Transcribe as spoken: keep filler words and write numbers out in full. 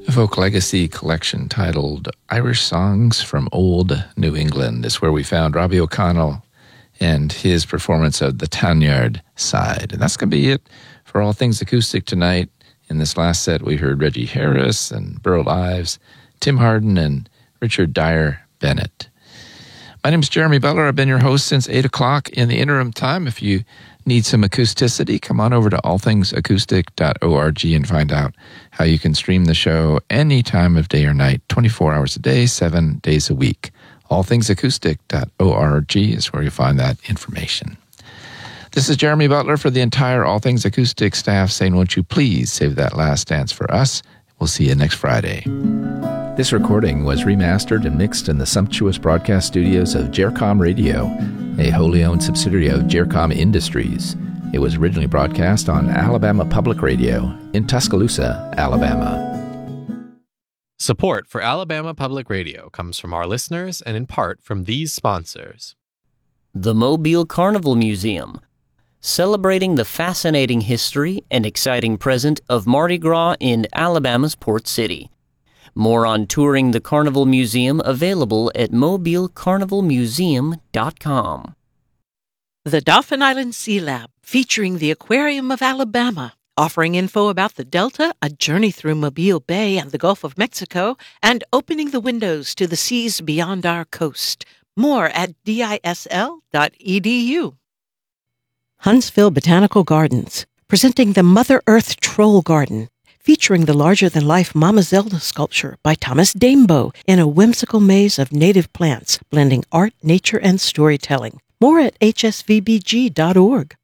A folk legacy collection titled Irish Songs from Old New England is where we found Robbie O'Connell and his performance of the Tanyard Side. And that's going to be it for All Things Acoustic tonight. In this last set, we heard Reggie Harris and Burl Ives, Tim Hardin, and Richard Dyer Bennett. My name is Jeremy Butler. I've been your host since eight o'clock. In the interim time, if you need some acousticity, come on over to all things acoustic dot org and find out how you can stream the show any time of day or night, twenty-four hours a day, seven days a week. all things acoustic dot org is where you find that information. This is Jeremy Butler for the entire All Things Acoustic staff saying, won't you please save that last dance for us? We'll see you next Friday. This recording was remastered and mixed in the sumptuous broadcast studios of Jercom Radio, a wholly owned subsidiary of Jercom Industries. It was originally broadcast on Alabama Public Radio in Tuscaloosa, Alabama. Support for Alabama Public Radio comes from our listeners and in part from these sponsors. The Mobile Carnival Museum, celebrating the fascinating history and exciting present of Mardi Gras in Alabama's Port City. More on touring the Carnival Museum available at mobile carnival museum dot com. The Dauphin Island Sea Lab, featuring the Aquarium of Alabama, offering info about the Delta, a journey through Mobile Bay and the Gulf of Mexico, and opening the windows to the seas beyond our coast. More at disl dot e d u. Huntsville Botanical Gardens, presenting the Mother Earth Troll Garden, featuring the larger-than-life Mama Zelda sculpture by Thomas Daimbo in a whimsical maze of native plants, blending art, nature, and storytelling. More at h s v b g dot org.